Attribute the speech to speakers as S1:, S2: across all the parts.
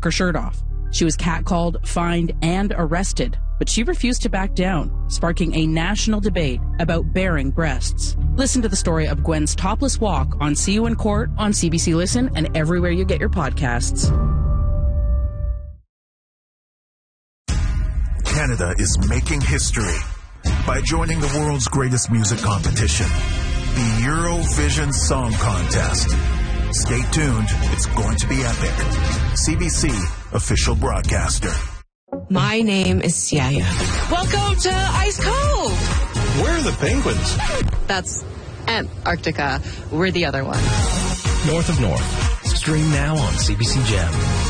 S1: her shirt off. She was catcalled, fined, and arrested, but she refused to back down, sparking a national debate about bearing breasts. Listen to the story of Gwen's topless walk on See You in Court on CBC Listen and everywhere you get your podcasts.
S2: Canada is making history by joining the world's greatest music competition, the Eurovision Song Contest. Stay tuned. It's going to be epic. CBC official broadcaster.
S3: My name is Siaya. Welcome to Ice Cove.
S4: Where are the penguins?
S3: That's Antarctica. We're the other one.
S4: North of North. Stream now on CBC Gem.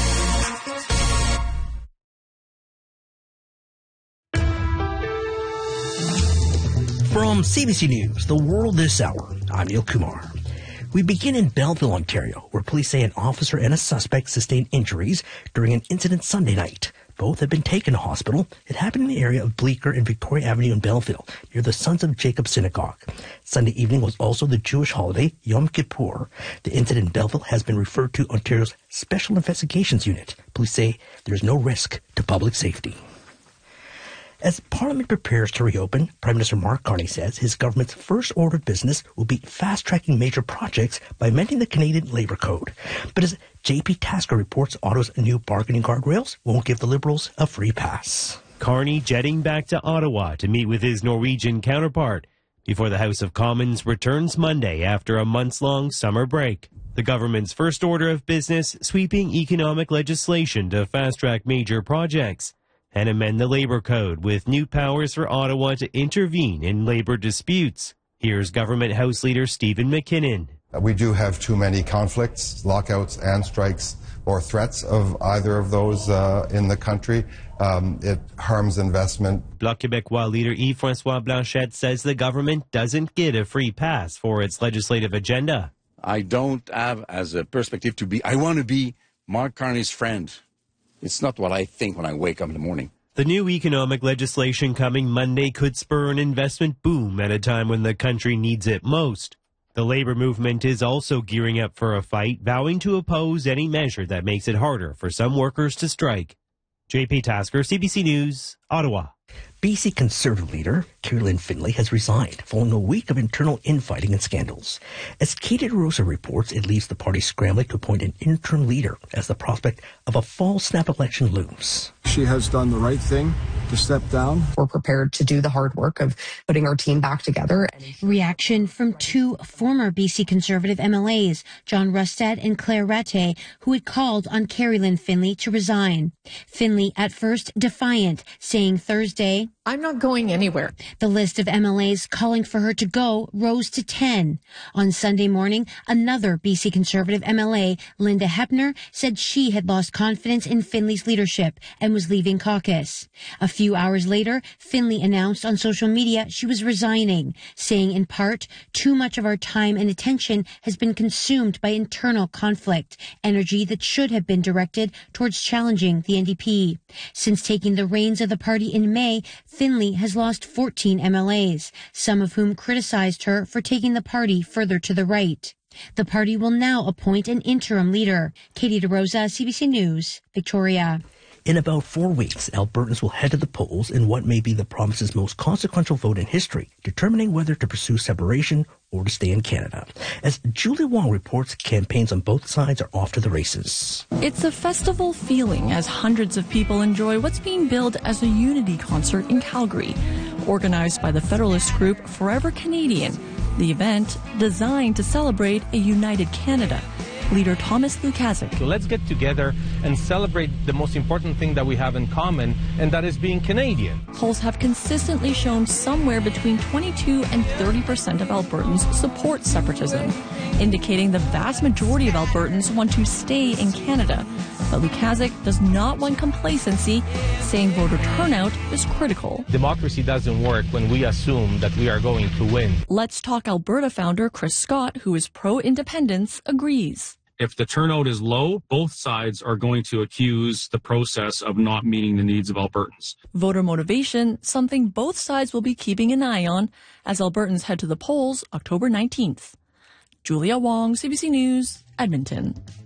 S5: From CBC News, The World This Hour, I'm Neil Kumar. We begin in Belleville, Ontario, where police say an officer and a suspect sustained injuries during an incident Sunday night. Both have been taken to hospital. It happened in the area of Bleecker and Victoria Avenue in Belleville, near the Sons of Jacob Synagogue. Sunday evening was also the Jewish holiday, Yom Kippur. The incident in Belleville has been referred to Ontario's Special Investigations Unit. Police say there is no risk to public safety. As Parliament prepares to reopen, Prime Minister Mark Carney says his government's first order of business will be fast-tracking major projects by amending the Canadian Labour Code. But as J.P. Tasker reports, Ottawa's new bargaining guardrails won't give the Liberals a free pass.
S6: Carney jetting back to Ottawa to meet with his Norwegian counterpart before the House of Commons returns Monday after a months-long summer break. The government's first order of business sweeping economic legislation to fast-track major projects and amend the Labour Code with new powers for Ottawa to intervene in labour disputes. Here's Government House Leader Stephen McKinnon.
S7: We do have too many conflicts, lockouts and strikes or threats of either of those in the country. It harms investment.
S6: Bloc Québécois leader Yves-François Blanchet says the government doesn't get a free pass for its legislative agenda.
S8: I don't have as a perspective I want to be Mark Carney's friend. It's not what I think when I wake up in the morning.
S6: The new economic legislation coming Monday could spur an investment boom at a time when the country needs it most. The labor movement is also gearing up for a fight, vowing to oppose any measure that makes it harder for some workers to strike. J.P. Tasker, CBC News, Ottawa.
S5: BC Conservative leader Carolyn Finlay has resigned following a week of internal infighting and scandals. As Katie DeRosa reports, it leaves the party scrambling to appoint an interim leader as the prospect of a fall snap election looms.
S9: She has done the right thing to step down.
S10: We're prepared to do the hard work of putting our team back together.
S11: Reaction from two former BC Conservative MLAs, John Rustad and Claire Ratte, who had called on Carolyn Finlay to resign. Finlay at first defiant, saying Thursday,
S10: "I'm not going anywhere."
S11: The list of MLAs calling for her to go rose to 10. On Sunday morning, another BC Conservative MLA, Linda Hepner, said she had lost confidence in Finlay's leadership and was leaving caucus. A few hours later, Finlay announced on social media she was resigning, saying in part, "Too much of our time and attention has been consumed by internal conflict, energy that should have been directed towards challenging the NDP." Since taking the reins of the party in May, Finlay has lost 14 MLAs, some of whom criticized her for taking the party further to the right. The party will now appoint an interim leader. Katie DeRosa, CBC News, Victoria.
S5: In about 4 weeks, Albertans will head to the polls in what may be the province's most consequential vote in history, determining whether to pursue separation or to stay in Canada. As Julie Wong reports, campaigns on both sides are off to the races.
S12: It's a festival feeling as hundreds of people enjoy what's being billed as a unity concert in Calgary. Organized by the Federalist group Forever Canadian, the event designed to celebrate a united Canada. Leader Thomas Lukaszuk.
S13: So let's get together and celebrate the most important thing that we have in common, and that is being Canadian.
S12: Polls have consistently shown somewhere between 22 and 30% of Albertans support separatism, indicating the vast majority of Albertans want to stay in Canada. But Lukaszuk does not want complacency, saying voter turnout is critical.
S13: Democracy doesn't work when we assume that we are going to win.
S12: Let's Talk Alberta founder Chris Scott, who is pro-independence, agrees.
S14: If the turnout is low, both sides are going to accuse the process of not meeting the needs of Albertans.
S12: Voter motivation, something both sides will be keeping an eye on as Albertans head to the polls October 19th. Julia Wong, CBC News, Edmonton.